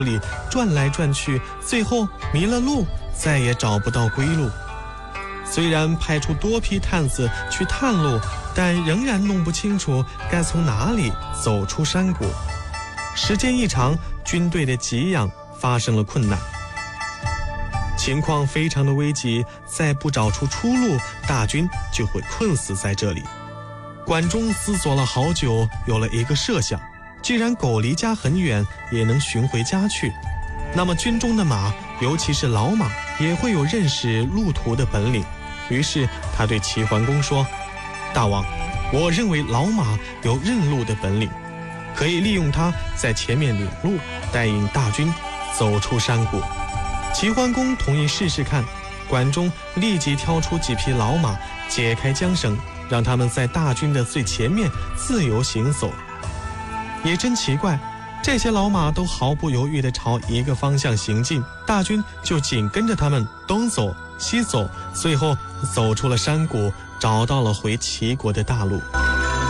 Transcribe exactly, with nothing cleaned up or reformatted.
里转来转去，最后迷了路，再也找不到归路。虽然派出多批探子去探路，但仍然弄不清楚该从哪里走出山谷。时间一长，军队的给养发生了困难，情况非常的危急，再不找出出路，大军就会困死在这里。管仲思索了好久，有了一个设想，既然狗离家很远，也能寻回家去，那么军中的马，尤其是老马，也会有认识路途的本领。于是他对齐桓公说：大王，我认为老马有认路的本领，可以利用它在前面领路，带领大军走出山谷。齐桓公同意试试看，管仲立即挑出几匹老马，解开缰绳，让他们在大军的最前面自由行走。也真奇怪，这些老马都毫不犹豫地朝一个方向行进，大军就紧跟着他们东走西走，最后走出了山谷，找到了回齐国的大路。